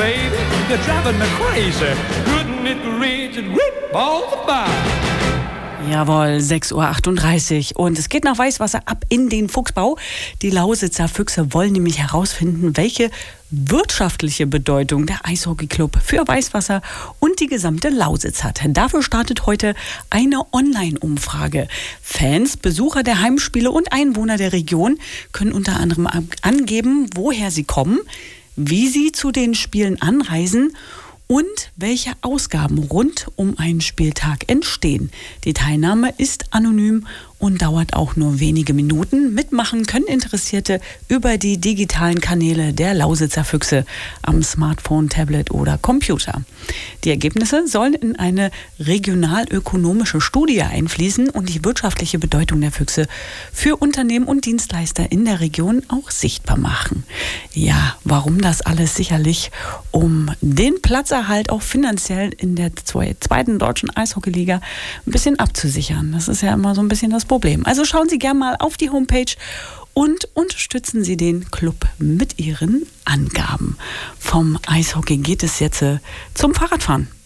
baby, you're driving me crazy. Couldn't it reach and rip all the bar? Jawohl, 6:38 Uhr und es geht nach Weißwasser ab in den Fuchsbau. Die Lausitzer Füchse wollen nämlich herausfinden, welche wirtschaftliche Bedeutung der Eishockeyclub für Weißwasser und die gesamte Lausitz hat. Dafür startet heute eine Online-Umfrage. Fans, Besucher der Heimspiele und Einwohner der Region können unter anderem angeben, woher sie kommen, wie sie zu den Spielen anreisen und welche Ausgaben rund um einen Spieltag entstehen. Die Teilnahme ist anonym und dauert auch nur wenige Minuten. Mitmachen können Interessierte über die digitalen Kanäle der Lausitzer Füchse am Smartphone, Tablet oder Computer. Die Ergebnisse sollen in eine regionalökonomische Studie einfließen und die wirtschaftliche Bedeutung der Füchse für Unternehmen und Dienstleister in der Region auch sichtbar machen. Ja, warum das alles? Sicherlich, um den Platzerhalt auch finanziell in der zweiten deutschen Eishockeyliga ein bisschen abzusichern. Das ist ja immer so ein bisschen das Problem. Also schauen Sie gerne mal auf die Homepage und unterstützen Sie den Club mit Ihren Angaben. Vom Eishockey geht es jetzt zum Fahrradfahren.